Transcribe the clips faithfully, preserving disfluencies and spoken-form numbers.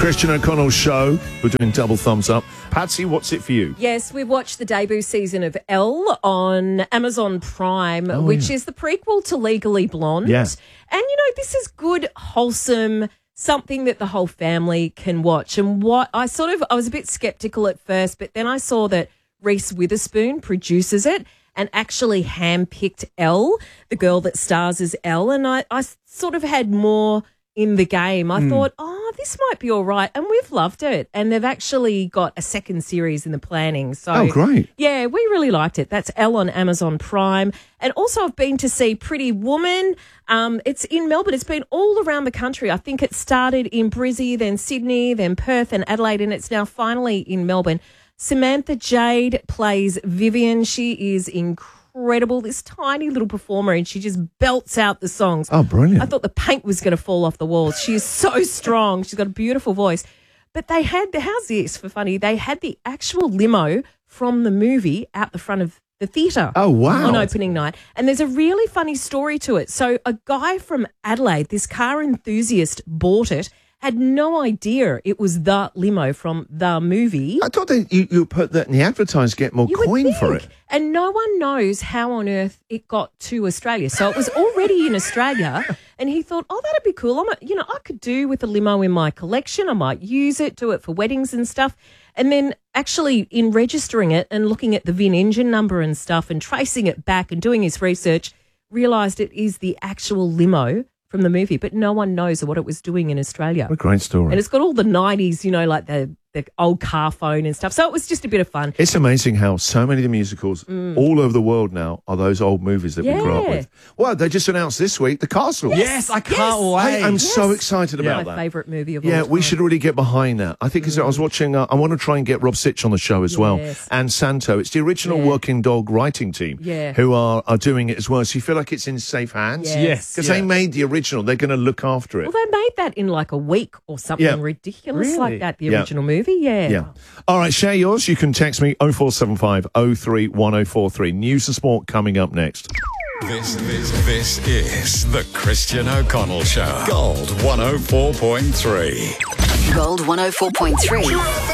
Christian O'Connell Show. We're doing double thumbs up. Patsy, what's it for you? Yes, we've watched the debut season of Elle on Amazon Prime, Oh, which yeah. is the prequel to Legally Blonde. Yeah. And, you know, this is good, wholesome, something that the whole family can watch. And what I sort of, I was a bit skeptical at first, but then I saw that Reese Witherspoon produces it and actually handpicked Elle, the girl that stars as Elle. And I, I sort of had more in the game. I mm. thought, oh, this might be all right. And we've loved it. And they've actually got a second series in the planning. So, oh, great. Yeah, we really liked it. That's Elle on Amazon Prime. And also I've been to see Pretty Woman. Um, it's in Melbourne. It's been all around the country. I think it started in Brizzy, then Sydney, then Perth and Adelaide, and it's now finally in Melbourne. Samantha Jade plays Vivian. She is incredible, this tiny little performer, and she just belts out the songs. Oh, brilliant. I thought the paint was going to fall off the walls. She is so strong. She's got a beautiful voice. But they had, how's this for funny? They had the actual limo from the movie out the front of the theatre. Oh, wow. On opening night. And there's a really funny story to it. So a guy from Adelaide, this car enthusiast, bought it, had no idea it was the limo from the movie. I thought that you, you put that in the advertise, get more You coin would think. for it. And no one knows how on earth it got to Australia. So it was already in Australia, and he thought, oh, that'd be cool. I'm a, you know, I could do with a limo in my collection. I might use it, do it for weddings and stuff. And then actually in registering it and looking at the V I N engine number and stuff and tracing it back and doing his research, realised it is the actual limo from the movie, but no one knows what it was doing in Australia. What a great story. And it's got all the nineties, you know, like the, the old car phone and stuff. So it was just a bit of fun. It's amazing how so many of the musicals Mm. all over the world now are those old movies that Yeah. we grew up with. Well, they just announced this week The Castle. Yes, I can't Yes. wait. I am Yes. so excited My about that. favourite movie of all Yeah, time. we should really get behind that. I think as I was watching, uh, I want to try and get Rob Sitch on the show as well. Yes. And Santo. It's the original Yeah. Working Dog writing team Yeah. who are, are doing it as well. So you feel like it's in safe hands? Yes. Yes. Because yeah. they made the original. They're going to look after it. Well, they made that in like a week or something Yeah. ridiculous Really? like that, the Yeah. original movie. Yeah. Yeah. All right, share yours. You can text me oh four seven five oh three one oh four three. News and sport coming up next. This, this, this is the Christian O'Connell Show. Gold one oh four point three. Gold one oh four point three.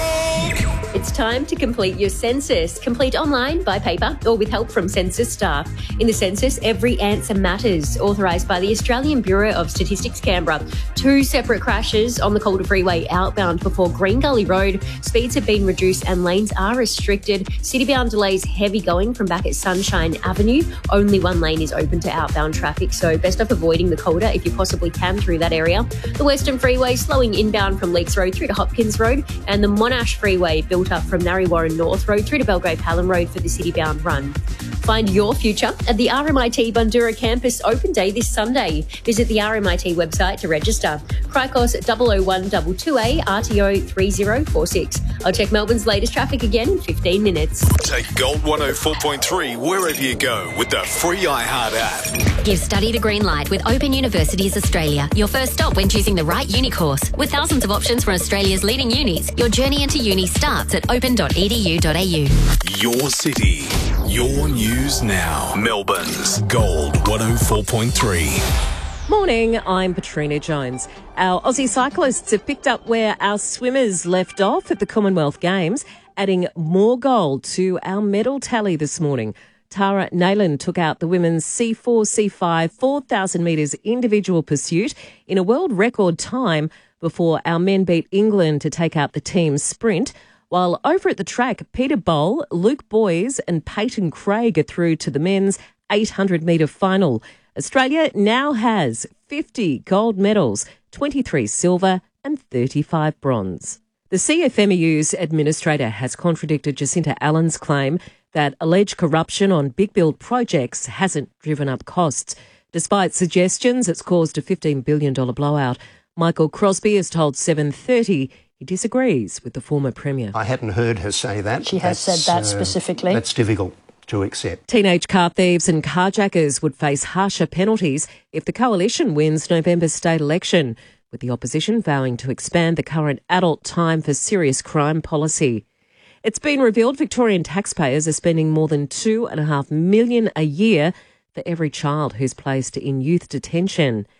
It's time to complete your census. Complete online, by paper, or with help from census staff. In the census, every answer matters. Authorised by the Australian Bureau of Statistics, Canberra. Two separate crashes on the Calder Freeway outbound before Green Gully Road. Speeds have been reduced and lanes are restricted. City-bound delays heavy going from back at Sunshine Avenue. Only one lane is open to outbound traffic, so best off avoiding the Calder if you possibly can through that area. The Western Freeway slowing inbound from Leeks Road through to Hopkins Road, and the Monash Freeway built up from Narre Warren North Road through to Belgrave Hallam Road for the city-bound run. Find your future at the R M I T Bundoora Campus Open Day this Sunday. Visit the R M I T website to register. Cricos double oh one two two A R T O three oh four six. I'll check Melbourne's latest traffic again in fifteen minutes. Take Gold one oh four point three wherever you go with the free iHeart app. Give study the green light with Open Universities Australia. Your first stop when choosing the right uni course. With thousands of options from Australia's leading unis, your journey into uni starts at open dot e d u dot a u. Your city, your news now. Melbourne's Gold one oh four point three. Morning, I'm Patrina Jones. Our Aussie cyclists have picked up where our swimmers left off at the Commonwealth Games, adding more gold to our medal tally this morning. Tara Nayland took out the women's C four C five four thousand metres individual pursuit in a world record time before our men beat England to take out the team sprint. While over at the track, Peter Bowl, Luke Boys and Peyton Craig are through to the men's eight hundred metre final. Australia now has fifty gold medals, twenty-three silver and thirty-five bronze. The C F M E U's administrator has contradicted Jacinta Allen's claim that alleged corruption on big build projects hasn't driven up costs. Despite suggestions it's caused a fifteen billion dollars blowout, Michael Crosby has told seven thirty he disagrees with the former Premier. I hadn't heard her say that. She has That's, said that uh, specifically. That's difficult to accept. Teenage car thieves and carjackers would face harsher penalties if the coalition wins November's state election, with the opposition vowing to expand the current adult time for serious crime policy. It's been revealed Victorian taxpayers are spending more than two and a half million a year for every child who's placed in youth detention.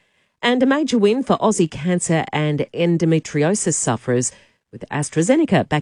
And a major win for Aussie cancer and endometriosis sufferers with AstraZeneca back